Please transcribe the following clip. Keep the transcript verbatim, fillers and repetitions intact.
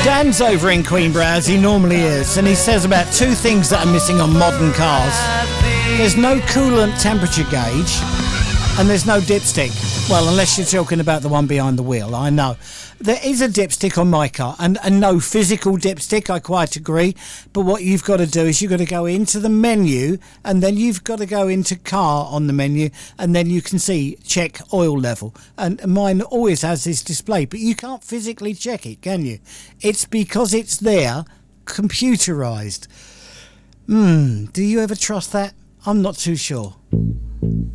Dan's over in Queenborough, as he normally is, and he says about two things that are missing on modern cars. There's no coolant temperature gauge, and there's no dipstick. Well, unless you're talking about the one behind the wheel, I know. There is a dipstick on my car, and, and no physical dipstick, I quite agree. But what you've got to do is you've got to go into the menu, and then you've got to go into car on the menu, and then you can see check oil level. And mine always has this display, but you can't physically check it, can you? It's because it's there, computerised. Hmm, do you ever trust that? I'm not too sure.